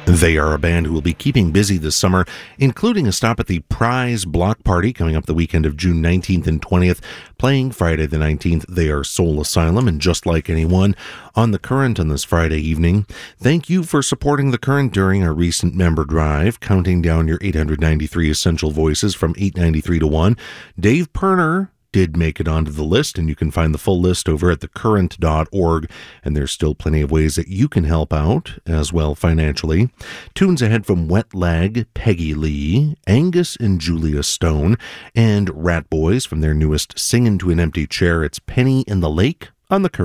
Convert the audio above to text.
They are a band who will be keeping busy this summer, including a stop at the Prize Block Party coming up the weekend of June 19th and 20th. Playing Friday the 19th, they are Soul Asylum and Just Like Anyone on The Current on this Friday evening. Thank you for supporting The Current during our recent member drive, counting down your 893 essential voices from 893 to 1. Dave Perner did make it onto the list, and you can find the full list over at thecurrent.org, and there's still plenty of ways that you can help out as well financially. Tunes ahead from Wet Lag, Peggy Lee, Angus and Julia Stone, and Rat Boys from their newest Singin' to an Empty Chair. It's Penny in the Lake on The Current.